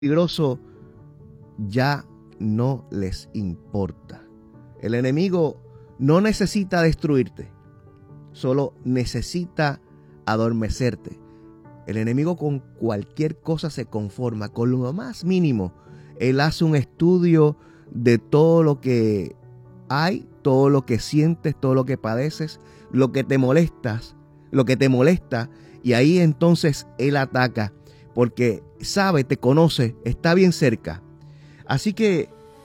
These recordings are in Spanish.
peligroso ya no les importa. El enemigo no necesita destruirte, solo necesita adormecerte. El enemigo con cualquier cosa se conforma, con lo más mínimo. Él hace un estudio de todo lo que hay, todo lo que sientes, todo lo que padeces, lo que te molesta, y ahí entonces él ataca, porque sabe, te conoce, está bien cerca. Así que,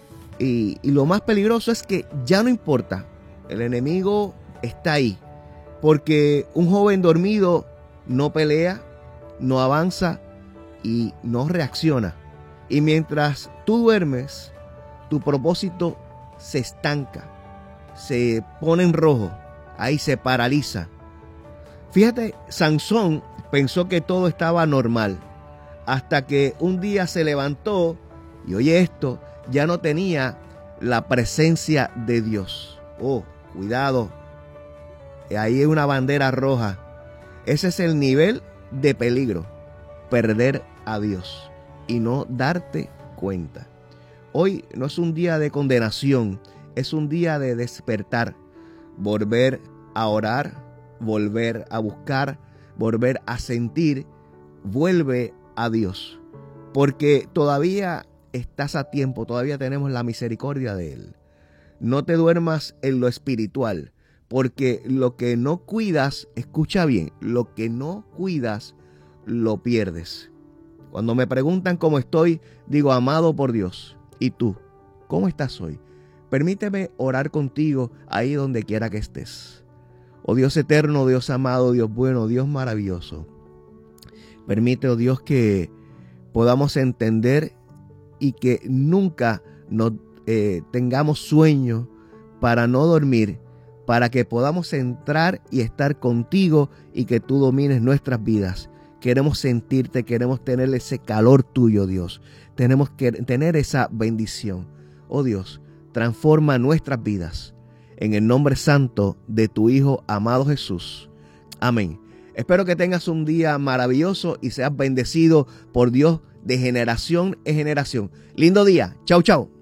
y lo más peligroso es que ya no importa, el enemigo está ahí, porque un joven dormido no pelea, no avanza y no reacciona. Y mientras tú duermes, tu propósito se estanca, se pone en rojo, ahí se paraliza. Fíjate, Sansón pensó que todo estaba normal, hasta que un día se levantó y oye esto, ya no tenía la presencia de Dios. Oh, cuidado, ahí hay una bandera roja. Ese es el nivel de peligro, perder a Dios y no darte cuenta. Hoy no es un día de condenación, es un día de despertar, volver a orar, volver a buscar, volver a sentir. Vuelve a Dios, porque todavía estás a tiempo, todavía tenemos la misericordia de Él. No te duermas en lo espiritual, porque lo que no cuidas, escucha bien, lo que no cuidas, lo pierdes. Cuando me preguntan cómo estoy, digo, amado por Dios. ¿Y tú? ¿Cómo estás hoy? Permíteme orar contigo ahí donde quiera que estés. Oh Dios eterno, Dios amado, Dios bueno, Dios maravilloso. Permite, oh Dios, que podamos entender y que nunca nos tengamos sueño para no dormir, para que podamos entrar y estar contigo y que tú domines nuestras vidas. Queremos sentirte, queremos tener ese calor tuyo, Dios. Tenemos que tener esa bendición. Oh Dios, transforma nuestras vidas. En el nombre santo de tu Hijo amado Jesús. Amén. Espero que tengas un día maravilloso y seas bendecido por Dios de generación en generación. Lindo día. Chau, chau.